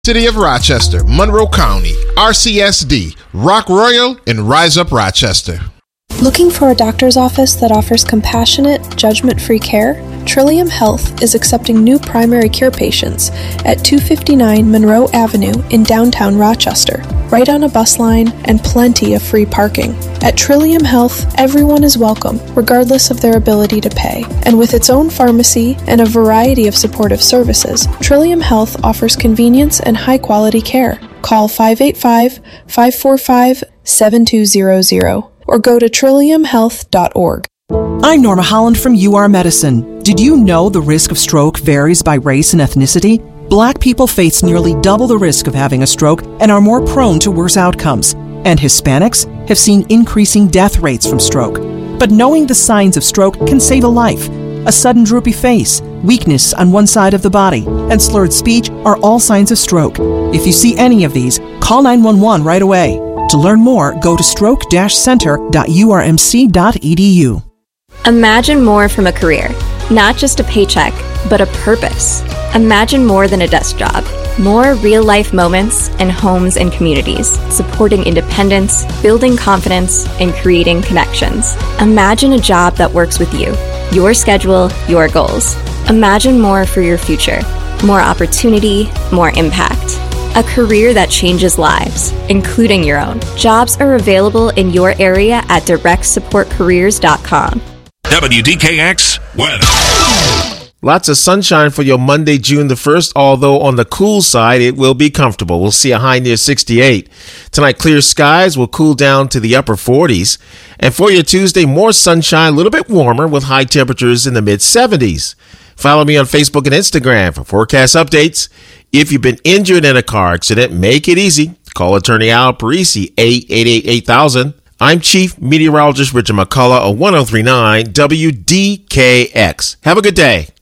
City of Rochester, Monroe County, RCSD, Rock Royal, and Rise Up Rochester. Looking for a doctor's office that offers compassionate, judgment-free care? Trillium Health is accepting new primary care patients at 259 Monroe Avenue in downtown Rochester, right on a bus line and plenty of free parking. At Trillium Health, everyone is welcome, regardless of their ability to pay. And with its own pharmacy and a variety of supportive services, Trillium Health offers convenience and high-quality care. Call 585-545-7200 or go to trilliumhealth.org. I'm Norma Holland from UR Medicine. Did you know the risk of stroke varies by race and ethnicity? Black people face nearly double the risk of having a stroke and are more prone to worse outcomes. And Hispanics have seen increasing death rates from stroke. But knowing the signs of stroke can save a life. A sudden droopy face, weakness on one side of the body, and slurred speech are all signs of stroke. If you see any of these, call 911 right away. To learn more, go to stroke-center.urmc.edu. Imagine more from a career, not just a paycheck, but a purpose. Imagine more than a desk job, more real-life moments and homes and communities, supporting independence, building confidence, and creating connections. Imagine a job that works with you, your schedule, your goals. Imagine more for your future, more opportunity, more impact. A career that changes lives, including your own. Jobs are available in your area at directsupportcareers.com. WDKX weather. Lots of sunshine for your Monday, June the 1st, although on the cool side, it will be comfortable. We'll see a high near 68. Tonight, clear skies will cool down to the upper 40s. And for your Tuesday, more sunshine, a little bit warmer with high temperatures in the mid 70s. Follow me on Facebook and Instagram for forecast updates. If you've been injured in a car accident, make it easy. Call attorney Al Parisi, 888-8000. I'm Chief Meteorologist Richard McCullough of 1039 WDKX. Have a good day.